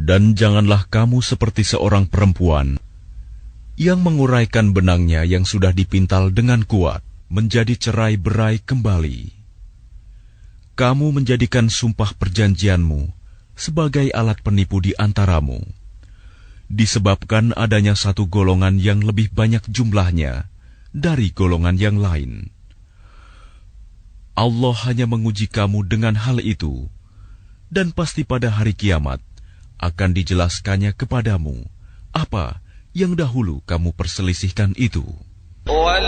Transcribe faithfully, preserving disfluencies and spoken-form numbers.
Dan janganlah kamu seperti seorang perempuan yang menguraikan benangnya yang sudah dipintal dengan kuat menjadi cerai-berai kembali. Kamu menjadikan sumpah perjanjianmu sebagai alat penipu di antaramu, disebabkan adanya satu golongan yang lebih banyak jumlahnya dari golongan yang lain. Allah hanya menguji kamu dengan hal itu, dan pasti pada hari kiamat akan dijelaskannya kepadamu apa yang dahulu kamu perselisihkan itu.